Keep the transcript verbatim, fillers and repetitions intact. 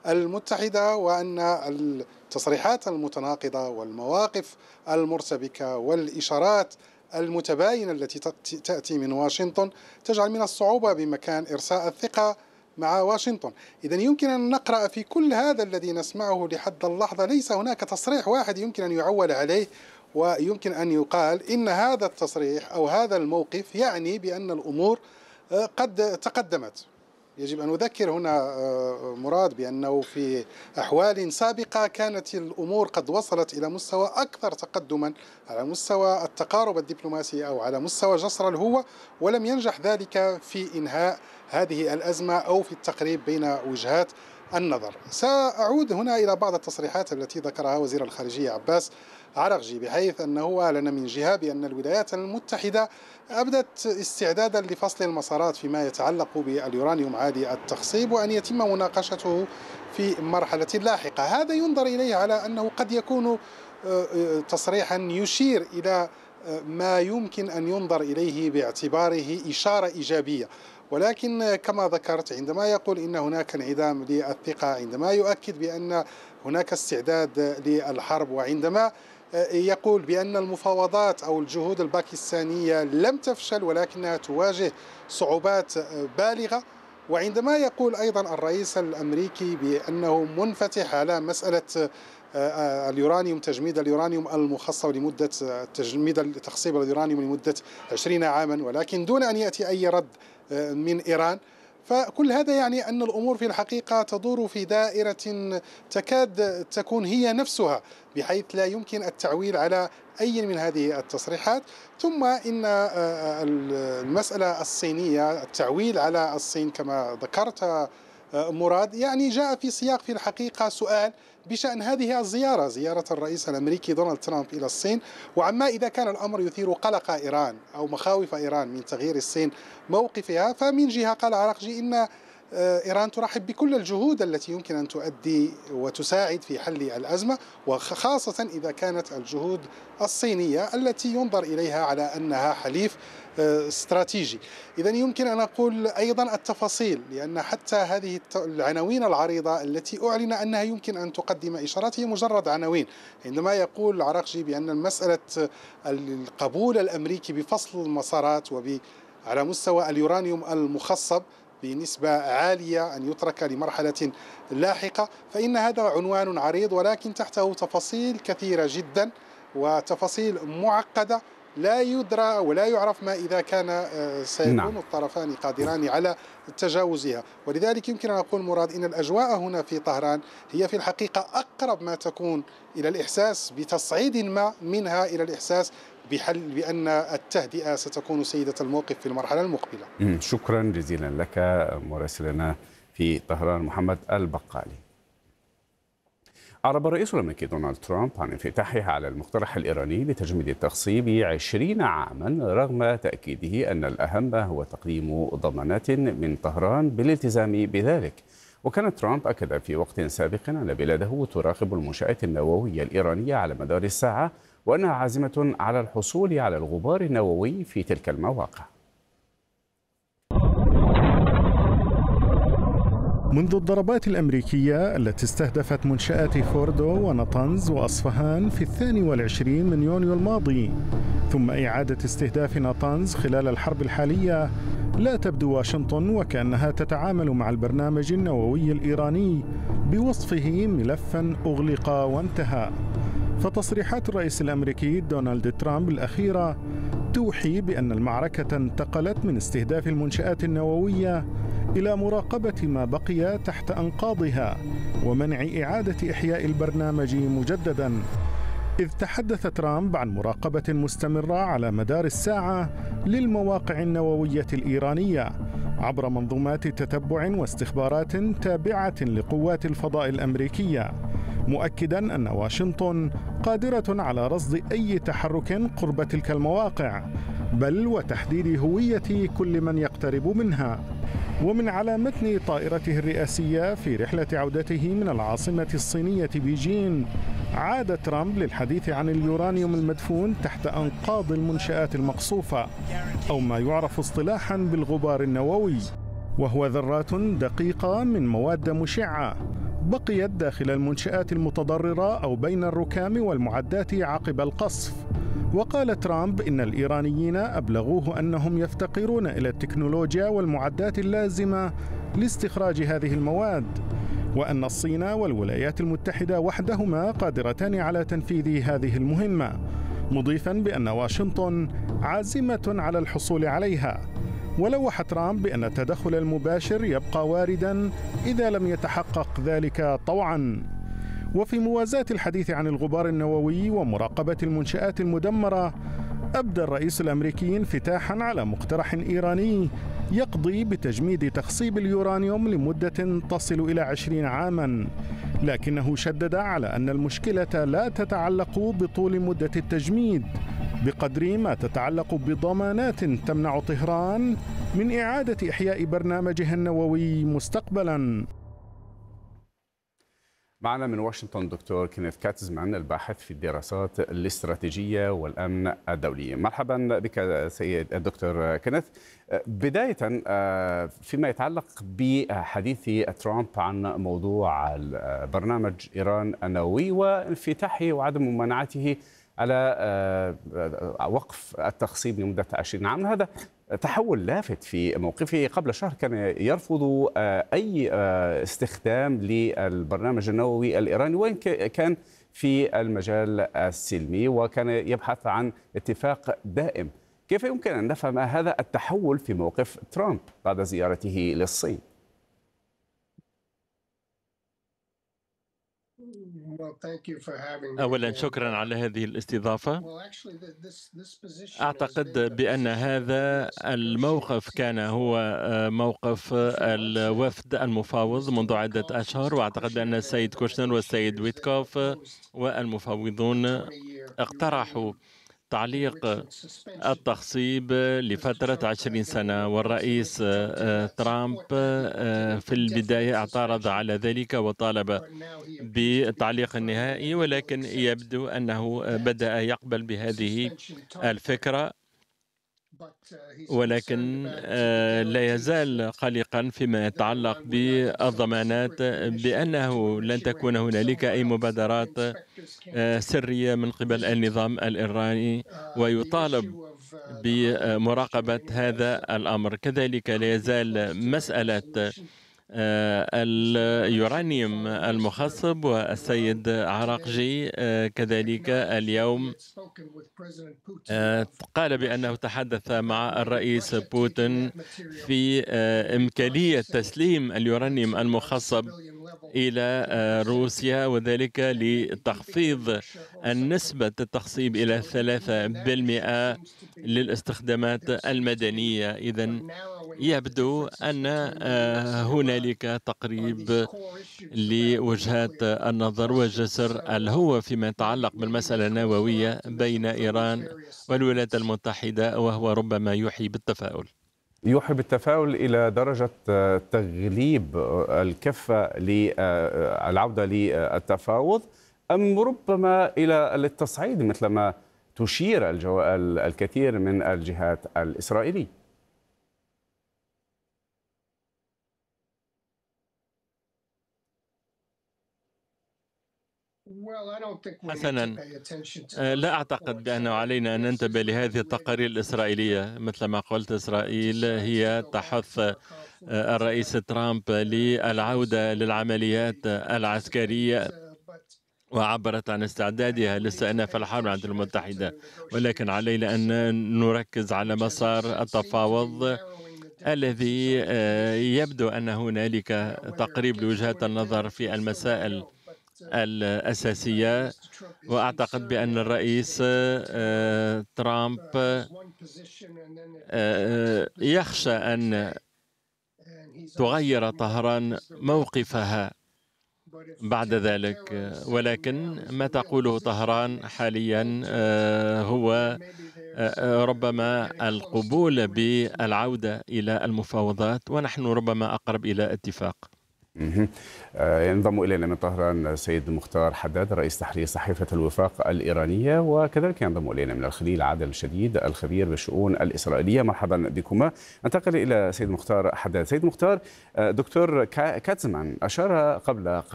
المتحدة، وأن التصريحات المتناقضة والمواقف المرتبكة والإشارات المتباينة التي تأتي من واشنطن تجعل من الصعوبة بمكان إرساء الثقة مع واشنطن. إذن يمكن أن نقرأ في كل هذا الذي نسمعه لحد اللحظة ليس هناك تصريح واحد يمكن أن يعول عليه ويمكن أن يقال إن هذا التصريح أو هذا الموقف يعني بأن الأمور قد تقدمت. يجب أن أذكر هنا مراد بأنه في أحوال سابقة كانت الأمور قد وصلت إلى مستوى أكثر تقدما على مستوى التقارب الدبلوماسي أو على مستوى جسر الهوة، ولم ينجح ذلك في إنهاء هذه الأزمة أو في التقريب بين وجهات النظر. سأعود هنا إلى بعض التصريحات التي ذكرها وزير الخارجية عباس عرغجي، بحيث أنه أعلن من جهة بأن الولايات المتحدة أبدت استعدادا لفصل المسارات فيما يتعلق باليورانيوم عالي التخصيب وأن يتم مناقشته في مرحلة لاحقة. هذا ينظر إليه على أنه قد يكون تصريحا يشير إلى ما يمكن أن ينظر إليه باعتباره إشارة إيجابية، ولكن كما ذكرت عندما يقول إن هناك انعدام للثقة، عندما يؤكد بأن هناك استعداد للحرب، وعندما يقول بأن المفاوضات أو الجهود الباكستانية لم تفشل ولكنها تواجه صعوبات بالغة، وعندما يقول أيضا الرئيس الأمريكي بأنه منفتح على مسألة اليورانيوم، تجميد اليورانيوم المخصب لمدة تجميد تخصيب اليورانيوم لمدة عشرين عاما ولكن دون أن يأتي أي رد من إيران. فكل هذا يعني أن الأمور في الحقيقة تدور في دائرة تكاد تكون هي نفسها، بحيث لا يمكن التعويل على أي من هذه التصريحات. ثم إن المسألة الصينية، التعويل على الصين كما ذكرت مراد، يعني جاء في سياق في الحقيقة سؤال بشأن هذه الزيارة، زيارة الرئيس الأمريكي دونالد ترامب إلى الصين، وعما إذا كان الأمر يثير قلق إيران أو مخاوف إيران من تغيير الصين موقفها. فمن جهة قال عرغجي إن إيران ترحب بكل الجهود التي يمكن أن تؤدي وتساعد في حل الأزمة، وخاصة إذا كانت الجهود الصينية التي ينظر إليها على أنها حليف استراتيجي. إذن يمكن أن أقول أيضا التفاصيل، لأن حتى هذه العناوين العريضة التي أعلن أنها يمكن أن تقدم إشارات هي مجرد عناوين. عندما يقول عرغجي بأن مسألة القبول الأمريكي بفصل المسارات وب على مستوى اليورانيوم المخصب بنسبة عالية أن يترك لمرحلة لاحقة، فإن هذا عنوان عريض ولكن تحته تفاصيل كثيرة جدا وتفاصيل معقدة لا يدرى ولا يعرف ما إذا كان سيكون نعم. الطرفان قادران على تجاوزها. ولذلك يمكن أن أقول مراد إن الأجواء هنا في طهران هي في الحقيقة أقرب ما تكون إلى الإحساس بتصعيد ما منها إلى الإحساس بحل بأن التهدئة ستكون سيدة الموقف في المرحلة المقبلة. شكرا جزيلا لك مراسلنا في طهران محمد البقالي. أعرب الرئيس الأمريكي دونالد ترامب عن انفتاحه على المقترح الإيراني لتجميد التخصيب عشرين عاما، رغم تأكيده أن الأهم هو تقديم ضمانات من طهران بالالتزام بذلك. وكان ترامب أكد في وقت سابق أن بلاده تراقب المنشآت النووية الإيرانية على مدار الساعة، وأنها عازمة على الحصول على الغبار النووي في تلك المواقع. منذ الضربات الأمريكية التي استهدفت منشآت فوردو ونطنز وأصفهان في الثاني والعشرين من يونيو الماضي، ثم إعادة استهداف نطنز خلال الحرب الحالية، لا تبدو واشنطن وكأنها تتعامل مع البرنامج النووي الإيراني بوصفه ملفاً أغلق وانتهى. فتصريحات الرئيس الأمريكي دونالد ترامب الأخيرة توحي بأن المعركة انتقلت من استهداف المنشآت النووية إلى مراقبة ما بقي تحت أنقاضها ومنع إعادة إحياء البرنامج مجدداً. إذ تحدث ترامب عن مراقبة مستمرة على مدار الساعة للمواقع النووية الإيرانية عبر منظومات تتبع واستخبارات تابعة لقوات الفضاء الأمريكية، مؤكداً أن واشنطن قادرة على رصد أي تحرك قرب تلك المواقع، بل وتحديد هوية كل من يقترب منها. ومن على متن طائرته الرئاسية في رحلة عودته من العاصمة الصينية بيجين، عاد ترامب للحديث عن اليورانيوم المدفون تحت أنقاض المنشآت المقصوفة، أو ما يعرف اصطلاحاً بالغبار النووي، وهو ذرات دقيقة من مواد مشعة بقيت داخل المنشآت المتضررة أو بين الركام والمعدات عقب القصف. وقال ترامب إن الإيرانيين أبلغوه أنهم يفتقرون إلى التكنولوجيا والمعدات اللازمة لاستخراج هذه المواد، وأن الصين والولايات المتحدة وحدهما قادرتان على تنفيذ هذه المهمة، مضيفاً بأن واشنطن عازمة على الحصول عليها. ولوح ترامب بأن التدخل المباشر يبقى وارداً إذا لم يتحقق ذلك طوعاً. وفي موازاة الحديث عن الغبار النووي ومراقبة المنشآت المدمرة، أبدى الرئيس الأمريكي انفتاحاً على مقترح إيراني يقضي بتجميد تخصيب اليورانيوم لمدة تصل إلى عشرين عاماً، لكنه شدد على أن المشكلة لا تتعلق بطول مدة التجميد بقدر ما تتعلق بضمانات تمنع طهران من إعادة إحياء برنامجها النووي مستقبلاً. معنا من واشنطن دكتور كينيث كاتزمان، الباحث في الدراسات الاستراتيجية والأمن الدولي. مرحبا بك سيد الدكتور كينيث. بداية فيما يتعلق بحديث ترامب عن موضوع برنامج إيران النووي وانفتاحه وعدم ممانعته على وقف التخصيب لمدة عشرين عاما، هذا تحول لافت في موقفه. قبل شهر كان يرفض أي استخدام للبرنامج النووي الإيراني وإن كان في المجال السلمي، وكان يبحث عن اتفاق دائم. كيف يمكن أن نفهم هذا التحول في موقف ترامب بعد زيارته للصين؟ أولا شكرا على هذه الاستضافة. أعتقد بأن هذا الموقف كان هو موقف الوفد المفاوض منذ عدة أشهر، وأعتقد بأن السيد كوشنر والسيد ويتكوف والمفاوضون اقترحوا تعليق التخصيب لفترة عشرين سنة، والرئيس ترامب في البداية اعترض على ذلك وطالب بالتعليق النهائي، ولكن يبدو أنه بدأ يقبل بهذه الفكرة، ولكن لا يزال قلقا فيما يتعلق بالضمانات بأنه لن تكون هنالك أي مبادرات سرية من قبل النظام الإيراني، ويطالب بمراقبة هذا الأمر. كذلك لا يزال مسألة اليورانيوم المخصب، والسيد عراقجي كذلك اليوم قال بأنه تحدث مع الرئيس بوتين في إمكانية تسليم اليورانيوم المخصب إلى روسيا، وذلك لتخفيض النسبة التخصيب إلى ثلاثة بالمئة للاستخدامات المدنية. إذن يبدو أن هنالك تقريب لوجهات النظر والجسر الهوة فيما يتعلق بالمسألة النووية بين إيران والولايات المتحدة، وهو ربما يوحي بالتفاؤل. يوحي بالتفاؤل إلى درجة تغليب الكفة للعودة للتفاوض، أم ربما إلى التصعيد مثل ما تشير الكثير من الجهات الإسرائيلية؟ حسنا، لا أعتقد بأنه علينا أن ننتبه لهذه التقارير الإسرائيلية. مثل ما قلت، إسرائيل هي تحث الرئيس ترامب للعودة للعمليات العسكرية، وعبرت عن استعدادها لاستئناف الحرب مع الولايات المتحدة، ولكن علينا أن نركز على مسار التفاوض الذي يبدو أن هنالك تقريب لوجهات النظر في المسائل الأساسية. وأعتقد بأن الرئيس ترامب يخشى أن تغير طهران موقفها بعد ذلك، ولكن ما تقوله طهران حاليا هو ربما القبول بالعودة إلى المفاوضات، ونحن ربما أقرب إلى اتفاق. ينضم إلينا من طهران سيد مختار حداد، رئيس تحرير صحيفة الوفاق الإيرانية، وكذلك ينضم إلينا من الخليل عادل شديد، الخبير بالشؤون الإسرائيلية. مرحبا بكما. انتقل إلى سيد مختار حداد. سيد مختار، دكتور كاتزمان أشار قبل